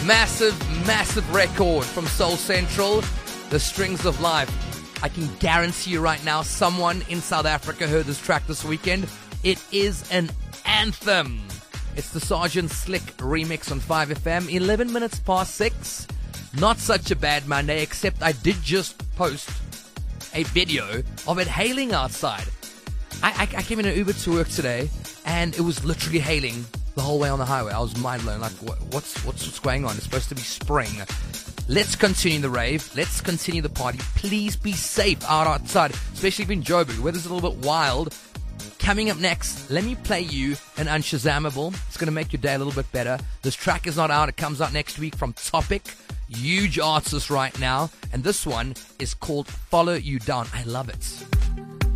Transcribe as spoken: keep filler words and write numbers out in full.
Massive, massive record from Soul Central, The Strings of Life. I can guarantee you right now, someone in South Africa heard this track this weekend. It is an anthem. It's the Sergeant Slick remix on five F M, eleven minutes past six. Not such a bad Monday, except I did just post a video of it hailing outside. I, I, I came in an Uber to work today, and it was literally hailing the whole way on the highway. I was mind blown. Like, what, what's, what's what's going on? It's supposed to be spring. Let's continue the rave. Let's continue the party. Please be safe out outside, especially if in Joburg. The weather's a little bit wild. Coming up next, let me play you an Unshazammable. It's going to make your day a little bit better. This track is not out. It comes out next week from Topic. Huge artist right now. And this one is called Follow You Down. I love it.